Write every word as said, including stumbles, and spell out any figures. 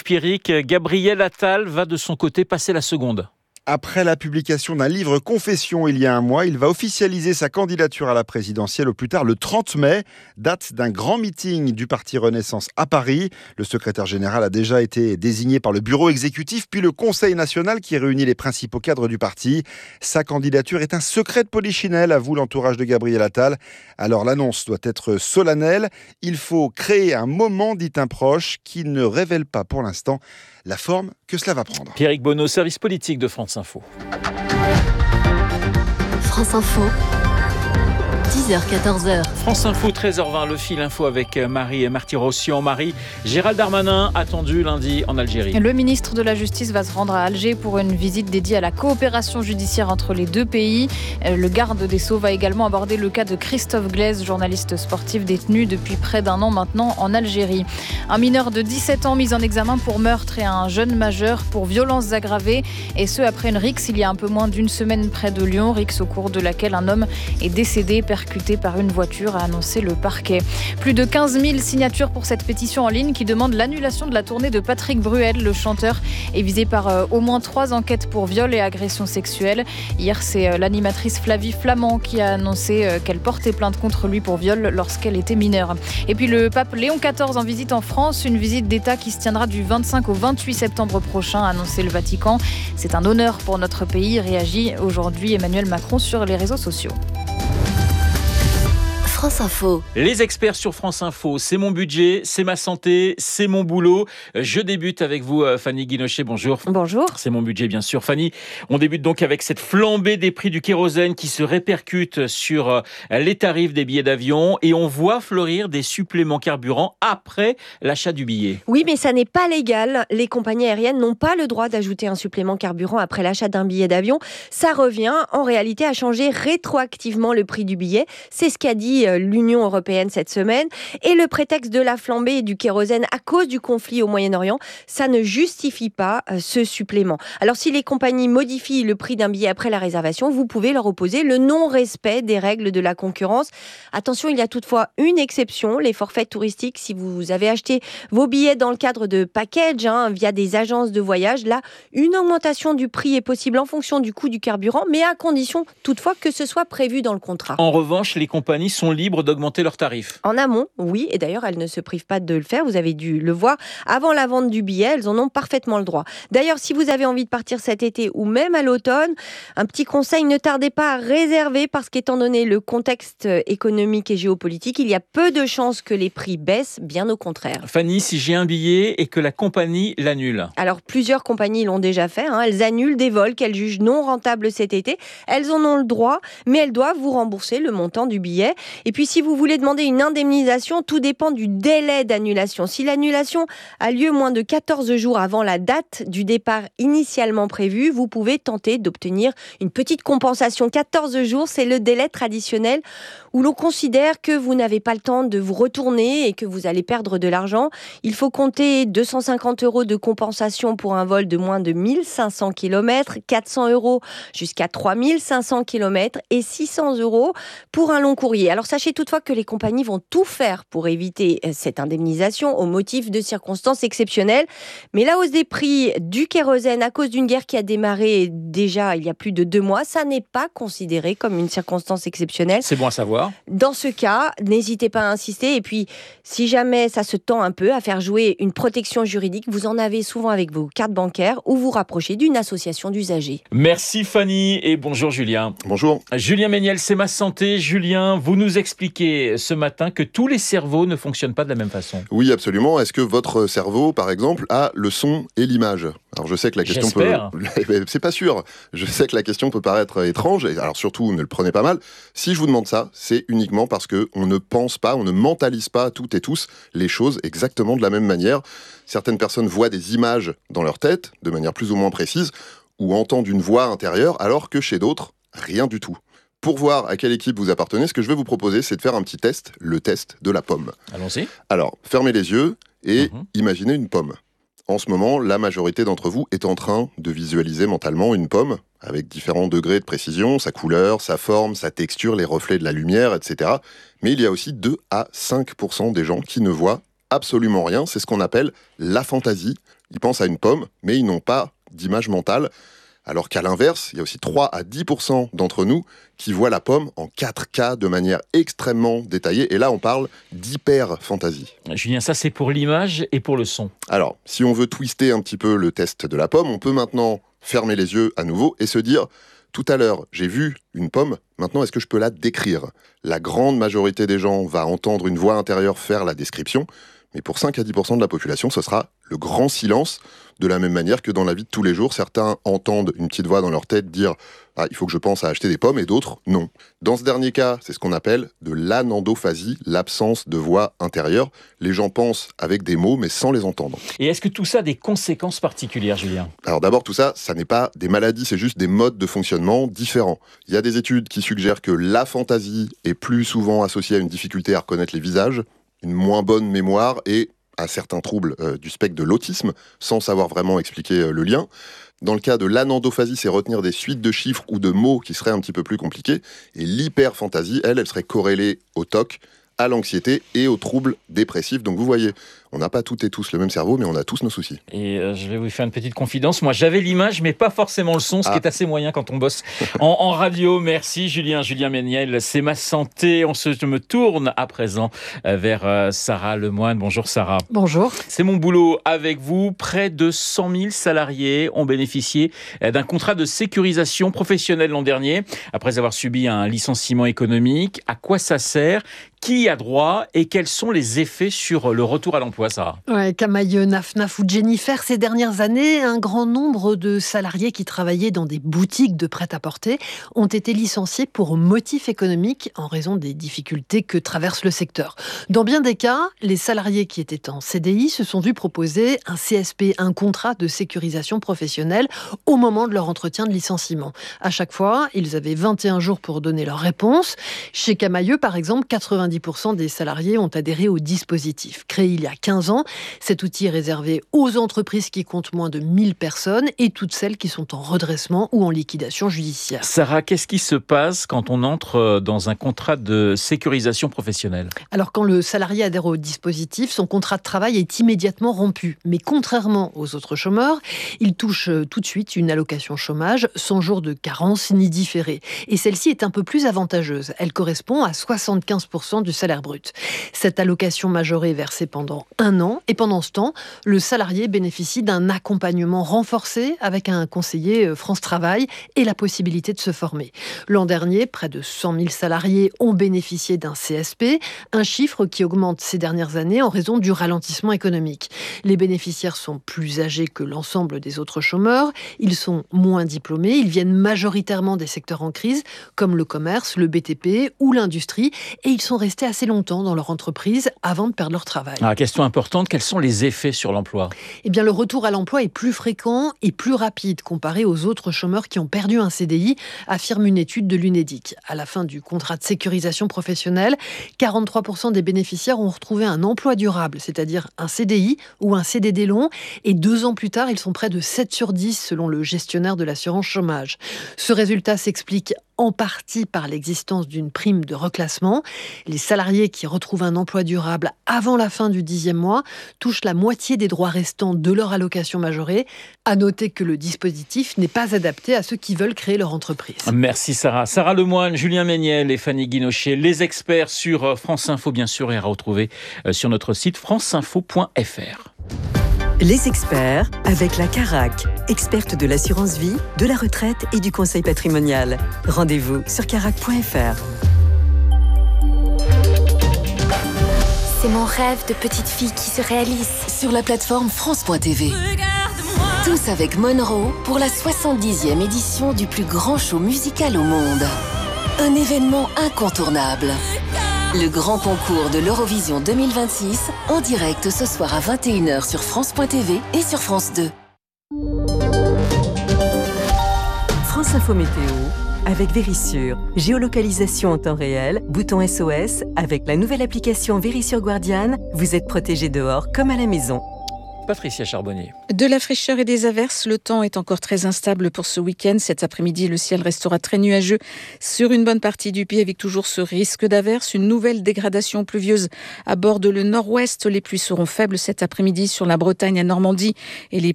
Pierrick, Gabriel Attal va de son côté passer la seconde. Après la publication d'un livre Confession il y a un mois, il va officialiser sa candidature à la présidentielle au plus tard le trente mai, date d'un grand meeting du Parti Renaissance à Paris. Le secrétaire général a déjà été désigné par le bureau exécutif, puis le Conseil national qui réunit les principaux cadres du parti. Sa candidature est un secret de polichinelle, avoue l'entourage de Gabriel Attal. Alors l'annonce doit être solennelle. Il faut créer un moment, dit un proche, qui ne révèle pas pour l'instant la forme que cela va prendre. Pierrick Bonneau, service politique de France Info. France Info, dix heures quatorze heures. France Info, treize heures vingt, le fil info avec Marie et Marty-Rossian. Marie, Gérald Darmanin attendu lundi en Algérie. Le ministre de la Justice va se rendre à Alger pour une visite dédiée à la coopération judiciaire entre les deux pays. Le garde des Sceaux va également aborder le cas de Christophe Glaise, journaliste sportif détenu depuis près d'un an maintenant en Algérie. Un mineur de dix-sept ans mis en examen pour meurtre et un jeune majeur pour violences aggravées. Et ce, après une rixe il y a un peu moins d'une semaine près de Lyon. Rixe au cours de laquelle un homme est décédé, percuté par une voiture, a annoncé le parquet. Plus de quinze mille signatures pour cette pétition en ligne qui demande l'annulation de la tournée de Patrick Bruel. Le chanteur est visé par euh, au moins trois enquêtes pour viol et agression sexuelle. Hier, c'est euh, l'animatrice Flavie Flamand qui a annoncé euh, qu'elle portait plainte contre lui pour viol lorsqu'elle était mineure. Et puis le pape Léon quatorze en visite en France, une visite d'État qui se tiendra du vingt-cinq au vingt-huit septembre prochain, a annoncé le Vatican. C'est un honneur pour notre pays, réagit aujourd'hui Emmanuel Macron sur les réseaux sociaux. France Info. Les experts sur France Info, c'est mon budget, c'est ma santé, c'est mon boulot. Je débute avec vous, Fanny Guinochet, bonjour. Bonjour. C'est mon budget, bien sûr. Fanny, on débute donc avec cette flambée des prix du kérosène qui se répercute sur les tarifs des billets d'avion et on voit fleurir des suppléments carburant après l'achat du billet. Oui, mais ça n'est pas légal. Les compagnies aériennes n'ont pas le droit d'ajouter un supplément carburant après l'achat d'un billet d'avion. Ça revient en réalité à changer rétroactivement le prix du billet. C'est ce qu'a dit l'Union européenne cette semaine. Et le prétexte de la flambée du kérosène à cause du conflit au Moyen-Orient, ça ne justifie pas ce supplément. Alors si les compagnies modifient le prix d'un billet après la réservation, vous pouvez leur opposer le non-respect des règles de la concurrence. Attention, il y a toutefois une exception, les forfaits touristiques. Si vous avez acheté vos billets dans le cadre de package, hein, via des agences de voyage, là, une augmentation du prix est possible en fonction du coût du carburant, mais à condition toutefois que ce soit prévu dans le contrat. En revanche, les compagnies sont libres d'augmenter leurs tarifs. En amont, oui, et d'ailleurs, elles ne se privent pas de le faire. Vous avez dû le voir. Avant la vente du billet, elles en ont parfaitement le droit. D'ailleurs, si vous avez envie de partir cet été ou même à l'automne, un petit conseil, ne tardez pas à réserver parce qu'étant donné le contexte économique et géopolitique, il y a peu de chances que les prix baissent, bien au contraire. Fanny, si j'ai un billet et que la compagnie l'annule. Alors, plusieurs compagnies l'ont déjà fait. Hein. Elles annulent des vols qu'elles jugent non rentables cet été. Elles en ont le droit, mais elles doivent vous rembourser le montant du billet. Et puis, si vous voulez demander une indemnisation, tout dépend du délai d'annulation. Si l'annulation a lieu moins de quatorze jours avant la date du départ initialement prévu, vous pouvez tenter d'obtenir une petite compensation. quatorze jours, c'est le délai traditionnel où l'on considère que vous n'avez pas le temps de vous retourner et que vous allez perdre de l'argent. Il faut compter deux cent cinquante euros de compensation pour un vol de moins de mille cinq cents kilomètres, quatre cents euros jusqu'à trois mille cinq cents kilomètres et six cents euros pour un long courrier. Alors sachez toutefois que les compagnies vont tout faire pour éviter cette indemnisation au motif de circonstances exceptionnelles. Mais la hausse des prix du kérosène à cause d'une guerre qui a démarré déjà il y a plus de deux mois, ça n'est pas considéré comme une circonstance exceptionnelle. C'est bon à savoir. Dans ce cas, n'hésitez pas à insister. Et puis, si jamais ça se tend un peu à faire jouer une protection juridique, vous en avez souvent avec vos cartes bancaires ou vous rapprochez d'une association d'usagers. Merci Fanny et bonjour Julien. Bonjour. Julien Méniel, c'est ma santé. Julien, vous nous expliquez ce matin que tous les cerveaux ne fonctionnent pas de la même façon. Oui, absolument. Est-ce que votre cerveau, par exemple, a le son et l'image ? Alors je sais que la question J'espère. peut... C'est pas sûr. Je sais que la question peut paraître étrange. Alors surtout, ne le prenez pas mal. Si je vous demande ça, c'est uniquement parce qu'on ne pense pas, on ne mentalise pas toutes et tous les choses exactement de la même manière. Certaines personnes voient des images dans leur tête, de manière plus ou moins précise, ou entendent une voix intérieure, alors que chez d'autres, rien du tout. Pour voir à quelle équipe vous appartenez, ce que je vais vous proposer, c'est de faire un petit test, le test de la pomme. Allons-y. Alors, fermez les yeux et Mmh. imaginez une pomme. En ce moment, la majorité d'entre vous est en train de visualiser mentalement une pomme avec différents degrés de précision, sa couleur, sa forme, sa texture, les reflets de la lumière, et cetera. Mais il y a aussi deux à cinq pour cent des gens qui ne voient absolument rien. C'est ce qu'on appelle la fantaisie, Ils pensent à une pomme, mais ils n'ont pas d'image mentale. Alors qu'à l'inverse, il y a aussi trois à dix pour cent d'entre nous qui voient la pomme en quatre K de manière extrêmement détaillée. Et là, on parle d'hyper-fantaisie. Julien, ça c'est pour l'image et pour le son. Alors, si on veut twister un petit peu le test de la pomme, on peut maintenant fermer les yeux à nouveau et se dire « Tout à l'heure, j'ai vu une pomme, maintenant est-ce que je peux la décrire ?» La grande majorité des gens va entendre une voix intérieure faire la description, mais pour cinq à dix pour cent de la population, ce sera le grand silence, de la même manière que dans la vie de tous les jours, certains entendent une petite voix dans leur tête dire « Ah, il faut que je pense à acheter des pommes » et d'autres « Non ». Dans ce dernier cas, c'est ce qu'on appelle de l'anandophasie, l'absence de voix intérieure. Les gens pensent avec des mots, mais sans les entendre. Et est-ce que tout ça a des conséquences particulières, Julien ? Alors d'abord, tout ça, ça n'est pas des maladies, c'est juste des modes de fonctionnement différents. Il y a des études qui suggèrent que la fantaisie est plus souvent associée à une difficulté à reconnaître les visages, une moins bonne mémoire et à certains troubles euh, du spectre de l'autisme, sans savoir vraiment expliquer euh, le lien. Dans le cas de l'anandophasie, c'est retenir des suites de chiffres ou de mots qui seraient un petit peu plus compliqués. Et l'hyperphantasie, elle, elle serait corrélée au T O C, à l'anxiété et aux troubles dépressifs. Donc vous voyez, on n'a pas toutes et tous le même cerveau, mais on a tous nos soucis. Et euh, je vais vous faire une petite confidence. Moi, j'avais l'image, mais pas forcément le son, ce ah. qui est assez moyen quand on bosse en, en radio. Merci Julien, Julien Méniel. C'est ma santé. On se, je me tourne à présent vers euh, Sarah Lemoine. Bonjour Sarah. Bonjour. C'est mon boulot avec vous. Près de cent mille salariés ont bénéficié d'un contrat de sécurisation professionnelle l'an dernier, après avoir subi un licenciement économique. À quoi ça sert ? Qui y a droit et quels sont les effets sur le retour à l'emploi, Sarah ? Ouais, Camaïeu, Naf Naf ou Jennifer, ces dernières années, un grand nombre de salariés qui travaillaient dans des boutiques de prêt-à-porter ont été licenciés pour motif économique en raison des difficultés que traverse le secteur. Dans bien des cas, les salariés qui étaient en C D I se sont vus proposer un C S P, un contrat de sécurisation professionnelle, au moment de leur entretien de licenciement. À chaque fois, ils avaient vingt et un jours pour donner leur réponse. Chez Camaïeu, par exemple, quatre-vingt-dix pour cent des salariés ont adhéré au dispositif. Créé il y a quinze ans, cet outil est réservé aux entreprises qui comptent moins de mille personnes et toutes celles qui sont en redressement ou en liquidation judiciaire. Sarah, qu'est-ce qui se passe quand on entre dans un contrat de sécurisation professionnelle ? Alors, quand le salarié adhère au dispositif, son contrat de travail est immédiatement rompu. Mais contrairement aux autres chômeurs, il touche tout de suite une allocation chômage sans jour de carence ni différé. Et celle-ci est un peu plus avantageuse. Elle correspond à soixante-quinze pour cent du salaire brut. Cette allocation majorée est versée pendant un an et pendant ce temps, le salarié bénéficie d'un accompagnement renforcé avec un conseiller France Travail et la possibilité de se former. L'an dernier, près de cent mille salariés ont bénéficié d'un C S P, un chiffre qui augmente ces dernières années en raison du ralentissement économique. Les bénéficiaires sont plus âgés que l'ensemble des autres chômeurs, ils sont moins diplômés, ils viennent majoritairement des secteurs en crise comme le commerce, le B T P ou l'industrie et ils sont restés assez longtemps dans leur entreprise avant de perdre leur travail. Ah, question importante, quels sont les effets sur l'emploi ? Eh bien, le retour à l'emploi est plus fréquent et plus rapide comparé aux autres chômeurs qui ont perdu un C D I, affirme une étude de l'Unédic. À la fin du contrat de sécurisation professionnelle, quarante-trois pour cent des bénéficiaires ont retrouvé un emploi durable, c'est-à-dire un C D I ou un C D D long, et deux ans plus tard, ils sont près de sept sur dix selon le gestionnaire de l'assurance chômage. Ce résultat s'explique en partie par l'existence d'une prime de reclassement. Les salariés qui retrouvent un emploi durable avant la fin du dixième mois touchent la moitié des droits restants de leur allocation majorée. À noter que le dispositif n'est pas adapté à ceux qui veulent créer leur entreprise. Merci Sarah. Sarah Lemoine, Julien Méniel et Fanny Guinochet, les experts sur France Info bien sûr et à retrouver sur notre site franceinfo point f r. Les experts avec la Carac, experte de l'assurance vie, de la retraite et du conseil patrimonial. Rendez-vous sur carac point f r. C'est mon rêve de petite fille qui se réalise. Sur la plateforme France point t v. Tous avec Monroe pour la soixante-dixième édition du plus grand show musical au monde. Un événement incontournable. Le grand concours de l'Eurovision deux mille vingt-six, en direct ce soir à vingt et une heures sur France point t v et sur France deux. France Info Météo avec Vérissure. Géolocalisation en temps réel, bouton S O S. Avec la nouvelle application Vérissure Guardian, vous êtes protégé dehors comme à la maison. Patricia Charbonnier. De la fraîcheur et des averses, le temps est encore très instable pour ce week-end. Cet après-midi, le ciel restera très nuageux sur une bonne partie du pays avec toujours ce risque d'averses. Une nouvelle dégradation pluvieuse aborde le nord-ouest. Les pluies seront faibles cet après-midi sur la Bretagne, à Normandie et les